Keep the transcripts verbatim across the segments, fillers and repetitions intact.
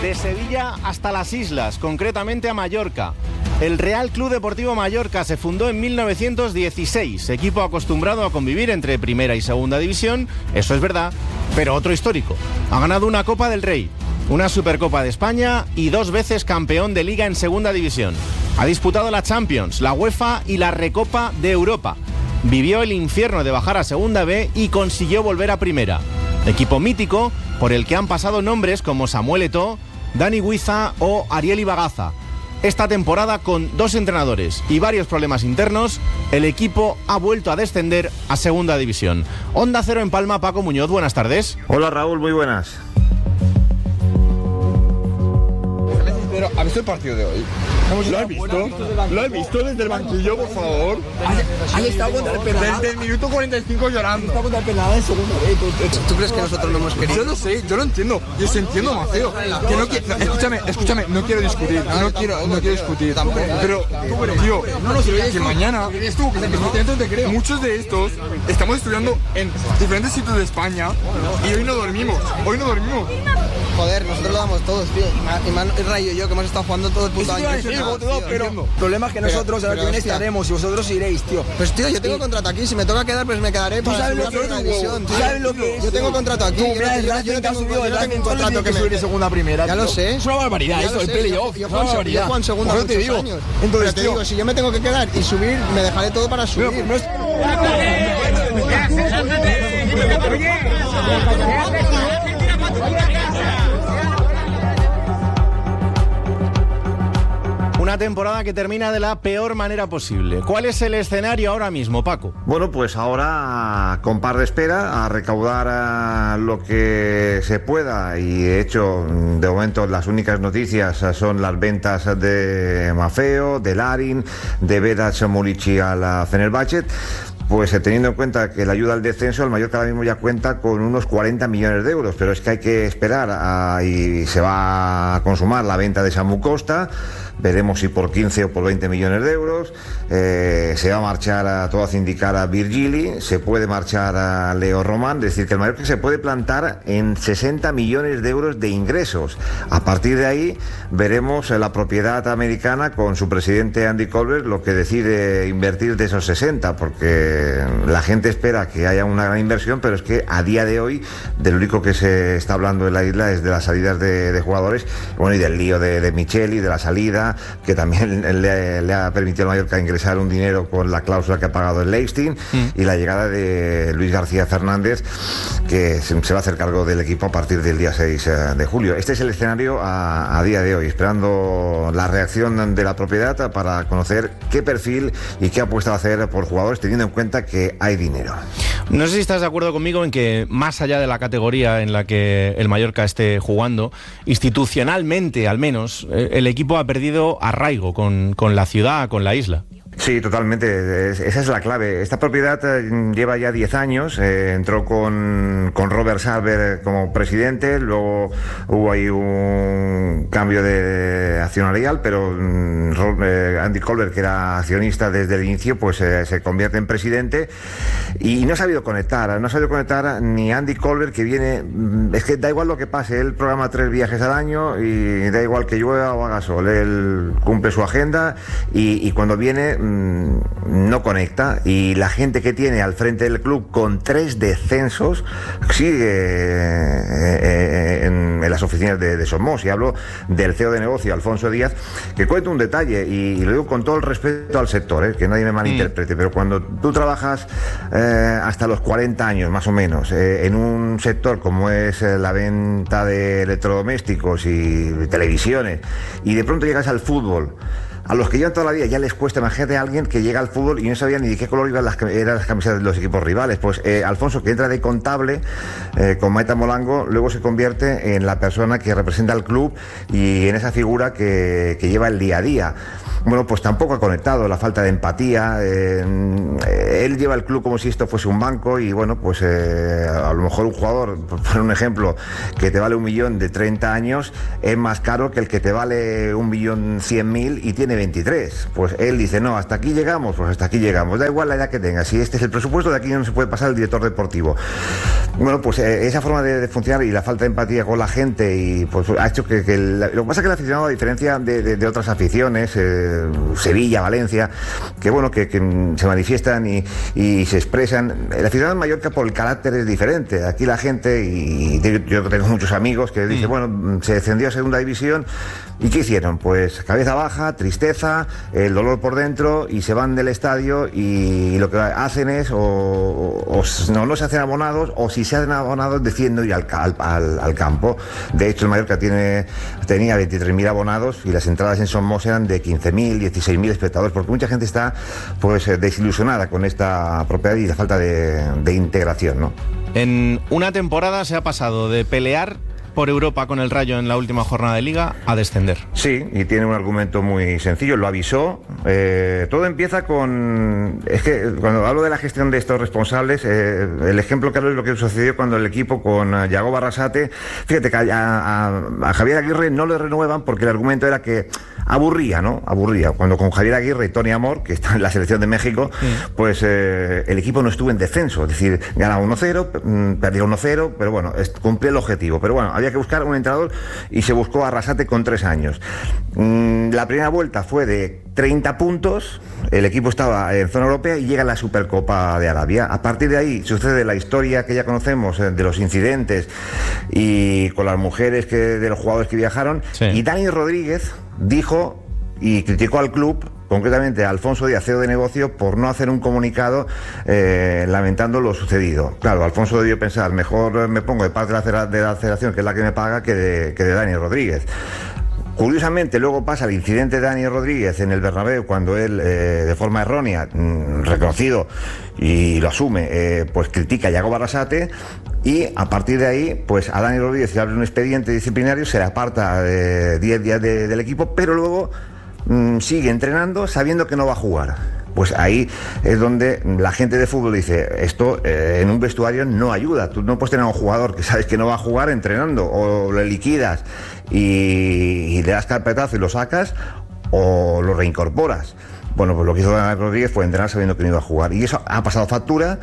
De Sevilla hasta las islas, concretamente a Mallorca. El Real Club Deportivo Mallorca se fundó en mil novecientos dieciséis, equipo acostumbrado a convivir entre primera y segunda división, eso es verdad, pero otro histórico. Ha ganado una Copa del Rey, una Supercopa de España y dos veces campeón de Liga en segunda división. Ha disputado la Champions, la UEFA y la Recopa de Europa. Vivió el infierno de bajar a segunda B y consiguió volver a primera. Equipo mítico por el que han pasado nombres como Samuel Eto'o, Dani Huiza o Ariel Ibagaza. Esta temporada, con dos entrenadores y varios problemas internos, el equipo ha vuelto a descender a segunda división. Onda Cero en Palma, Paco Muñoz, buenas tardes. Hola Raúl, muy buenas. Pero, ¿has visto el partido de hoy? ¿Lo has visto? ¿Lo has visto desde el banquillo, por favor? ¿Has estado contra el penal? Desde el minuto cuarenta y cinco llorando. ¿Has estado contra el penal en segunda vez? ¿Tú crees que nosotros no hemos querido? Yo lo sé, yo lo entiendo. Yo se entiendo, Maceo. Que no quiero, escúchame, escúchame, no quiero discutir. No quiero, no quiero discutir. Pero, tío, que mañana muchos de estos estamos estudiando en diferentes sitios de España y hoy no dormimos. Hoy no dormimos. Joder, nosotros lo damos todos, tío. Y Man, Rayo y yo, que hemos estado jugando todo el puto año. Pero el problema es que nosotros el año que viene estaremos y vosotros iréis, tío. Pues tío, yo tengo contrato aquí. Si me toca quedar, pues me quedaré para la primera división. ¿Tú sabes lo que es? Yo tengo contrato aquí. Yo no tengo un contrato que me subir de segunda a primera. Ya lo sé. Es una barbaridad eso, el playoff. Yo juego en segunda muchos años. Entonces te digo, si yo me tengo que quedar y subir, me dejaré todo para subir. Una temporada que termina de la peor manera posible. ¿Cuál es el escenario ahora mismo, Paco? Bueno, pues ahora con par de espera a recaudar lo que se pueda, y de hecho de momento las únicas noticias son las ventas de Maffeo, de Larin, de Vedat Mulici a la Fenerbahce. Pues teniendo en cuenta que la ayuda al descenso, el Mallorca ahora mismo ya cuenta con unos cuarenta millones de euros, pero es que hay que esperar a, y se va a consumar la venta de Samu Costa. Veremos si por quince o por veinte millones de euros. Eh, se va a marchar a todo hace indicar a Virgili, se puede marchar a Leo Román, es decir, que el Mallorca se puede plantar en sesenta millones de euros de ingresos. A partir de ahí veremos la propiedad americana con su presidente Andy Colbert lo que decide invertir de esos sesenta, porque la gente espera que haya una gran inversión, pero es que a día de hoy de lo único que se está hablando en la isla es de las salidas de, de jugadores, bueno, y del lío de, de Micheli, de la salida, que también le, le ha permitido al Mallorca ingresar un dinero con la cláusula que ha pagado el Leipzig, mm. y la llegada de Luis García Fernández, que se, se va a hacer cargo del equipo a partir del día seis de julio. Este es el escenario a, a día de hoy, esperando la reacción de la propiedad para conocer qué perfil y qué apuesta va a hacer por jugadores, teniendo en cuenta que hay dinero. No sé si estás de acuerdo conmigo en que, más allá de la categoría en la que el Mallorca esté jugando, institucionalmente al menos, el equipo ha perdido arraigo con, con la ciudad, con la isla. Sí, totalmente. Esa es la clave. Esta propiedad lleva ya diez años. Eh, entró con, con Robert Sarver como presidente. Luego hubo ahí un cambio de accionarial, pero eh, Andy Colbert, que era accionista desde el inicio, pues eh, se convierte en presidente y no ha sabido conectar. No ha sabido conectar ni Andy Colbert, que viene... Es que da igual lo que pase. Él programa tres viajes al año y da igual que llueva o haga sol. Él cumple su agenda y, y cuando viene... no conecta, y la gente que tiene al frente del club con tres descensos sigue eh, en, en las oficinas de, de Somos, y hablo del C E O de negocio, Alfonso Díaz, que cuenta un detalle, y, y lo digo con todo el respeto al sector, eh, que nadie me malinterprete, mm. pero cuando tú trabajas eh, hasta los cuarenta años más o menos eh, en un sector como es eh, la venta de electrodomésticos y televisiones, y de pronto llegas al fútbol, a los que llevan toda la vida ya les cuesta. Imagínate a alguien que llega al fútbol y no sabía ni de qué color iban las, eran las camisetas de los equipos rivales. Pues eh, Alfonso, que entra de contable eh, con Maita Molango, luego se convierte en la persona que representa al club y en esa figura que, que lleva el día a día. Bueno, pues tampoco ha conectado, la falta de empatía. Eh, él lleva el club como si esto fuese un banco y bueno, pues eh, a lo mejor un jugador, por poner un ejemplo, que te vale un millón de treinta años es más caro que el que te vale un millón cien mil y tiene tiene veintitrés. Pues él dice, no, hasta aquí llegamos, pues hasta aquí llegamos. Da igual la edad que tenga. Si este es el presupuesto, de aquí no se puede pasar el director deportivo. Bueno, pues eh, esa forma de, de funcionar y la falta de empatía con la gente y pues ha hecho que, que el, lo que pasa es que el aficionado, a diferencia de, de, de otras aficiones, eh, Sevilla, Valencia, que bueno, que, que se manifiestan y, y se expresan, el aficionado en Mallorca por el carácter es diferente. Aquí la gente, y yo tengo muchos amigos que dicen, mm. bueno, se descendió a segunda división, ¿y qué hicieron? Pues cabeza baja, tristeza, el dolor por dentro, y se van del estadio y lo que hacen es o, o, o no, no se hacen abonados, o si se hacen abonados decidiendo ir al, al, al, al campo. De hecho, el Mallorca tiene, tenía veintitrés mil abonados y las entradas en Somos eran de quince mil, dieciséis mil espectadores, porque mucha gente está pues desilusionada con esta propiedad y la falta de, de integración, ¿no? En una temporada se ha pasado de pelear por Europa con el Rayo en la última jornada de Liga a descender. Sí, y tiene un argumento muy sencillo, lo avisó. Eh, todo empieza con... Es que cuando hablo de la gestión de estos responsables, eh, el ejemplo claro es lo que sucedió cuando el equipo con uh, Yago Barrasate, fíjate que a, a, a Javier Aguirre no le renuevan porque el argumento era que aburría, ¿no? Aburría. Cuando con Javier Aguirre y Tony Amor, que está en la selección de México, sí. pues eh, el equipo no estuvo en descenso, es decir, ganaba uno cero, perdía uno cero, pero bueno, cumplía el objetivo. Pero bueno, había que buscar un entrenador y se buscó a Arrasate con tres años. La primera vuelta fue de treinta puntos, el equipo estaba en zona europea y llega la Supercopa de Arabia. A partir de ahí sucede la historia que ya conocemos de los incidentes y con las mujeres que, de los jugadores que viajaron, sí. y Dani Rodríguez dijo y criticó al club, concretamente a Alfonso Díaz, C E O de negocio, por no hacer un comunicado eh, lamentando lo sucedido. Claro, Alfonso debió pensar, mejor me pongo de parte de la, de la federación, que es la que me paga, que de, que de Dani Rodríguez. Curiosamente, luego pasa el incidente de Dani Rodríguez en el Bernabéu, cuando él, eh, de forma errónea, mmm, reconocido y lo asume, eh, pues critica a Yago Barrasate, y a partir de ahí, pues a Dani Rodríguez se le abre un expediente disciplinario, se le aparta de diez días de, del equipo, pero luego mmm, sigue entrenando sabiendo que no va a jugar. Pues ahí es donde la gente de fútbol dice, esto eh, en un vestuario no ayuda. Tú no puedes tener a un jugador que sabes que no va a jugar entrenando, o lo liquidas y, y le das carpetazo y lo sacas, o lo reincorporas. Bueno, pues lo que hizo Dani Rodríguez fue entrenar sabiendo que no iba a jugar, y eso ha pasado factura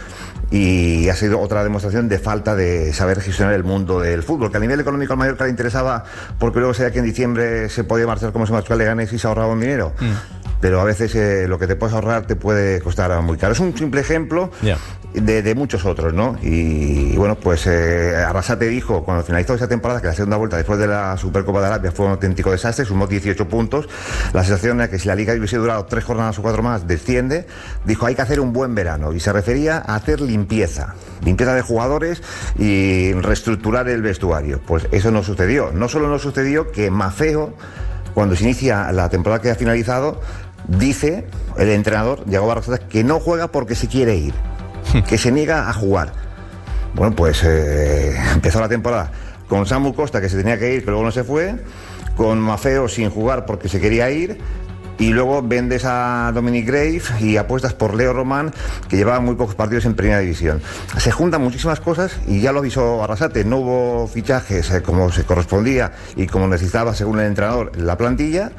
y ha sido otra demostración de falta de saber gestionar el mundo del fútbol, que a nivel económico al Mallorca le interesaba, porque luego sabía que en diciembre se podía marchar como se marchó al Leganés y se ahorraba un dinero. Mm. Pero a veces eh, lo que te puedes ahorrar te puede costar muy caro. Es un simple ejemplo yeah. de, de muchos otros, ¿no? Y, y bueno, pues eh, Arrasate dijo, cuando finalizó esa temporada, que la segunda vuelta después de la Supercopa de Arabia fue un auténtico desastre, sumó dieciocho puntos. La sensación era que si la Liga hubiese durado tres jornadas o cuatro más, desciende. Dijo, hay que hacer un buen verano. Y se refería a hacer limpieza. Limpieza de jugadores y reestructurar el vestuario. Pues eso no sucedió. No solo no sucedió, que Mafeo, cuando se inicia la temporada que ha finalizado, dice el entrenador, Yago Barrasate, que no juega porque se quiere ir, que se niega a jugar. Bueno, pues eh, empezó la temporada con Samu Costa, que se tenía que ir, que luego no se fue, con Mafeo sin jugar porque se quería ir, y luego vendes a Dominic Grave y apuestas por Leo Román, que llevaba muy pocos partidos en primera división. Se juntan muchísimas cosas y ya lo avisó Arrasate, no hubo fichajes eh, como se correspondía y como necesitaba según el entrenador la plantilla.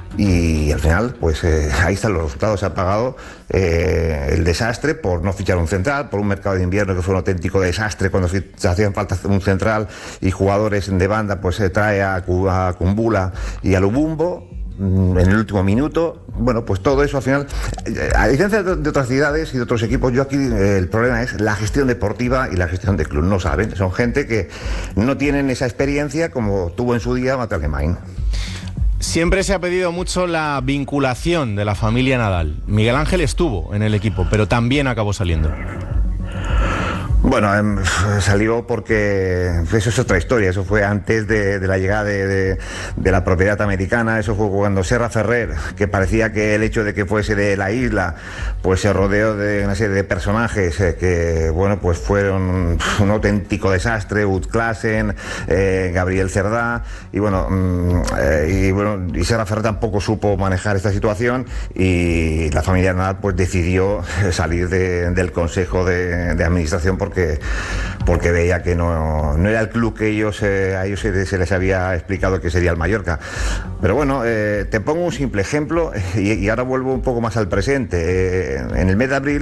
Y al final, pues eh, ahí están los resultados. Se ha pagado eh, el desastre por no fichar un central, por un mercado de invierno que fue un auténtico desastre. Cuando se hacían falta un central y jugadores de banda, pues se trae a, a Kumbula y a Lubumbo en el último minuto. Bueno, pues todo eso al final, a diferencia de otras ciudades y de otros equipos, yo aquí eh, el problema es la gestión deportiva y la gestión de club. No saben, son gente que no tienen esa experiencia como tuvo en su día Matalemain. Siempre se ha pedido mucho la vinculación de la familia Nadal. Miguel Ángel estuvo en el equipo, pero también acabó saliendo. Bueno, eh, salió porque eso es otra historia. Eso fue antes de, de la llegada de, de, de la propiedad americana. Eso fue cuando Serra Ferrer, que parecía que el hecho de que fuese de la isla, pues se rodeó de una serie de personajes eh, que, bueno, pues fueron un auténtico desastre. Ud Klassen, eh, Gabriel Cerdá, y bueno, mm, eh, y bueno, y Serra Ferrer tampoco supo manejar esta situación, y la familia Nadal pues decidió salir de, del consejo de, de administración, porque porque, porque veía que no, no era el club que ellos, eh, a ellos se, se les había explicado que sería el Mallorca. Pero bueno, eh, te pongo un simple ejemplo y, y ahora vuelvo un poco más al presente. Eh, en el mes de abril